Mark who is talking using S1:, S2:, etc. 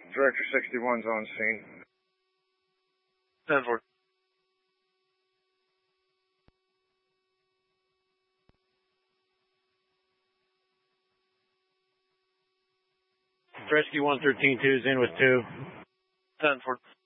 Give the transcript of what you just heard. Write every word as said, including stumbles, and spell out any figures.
S1: Director sixty-one's on scene.
S2: ten four. Rescue one thirteen two is in with two. ten four.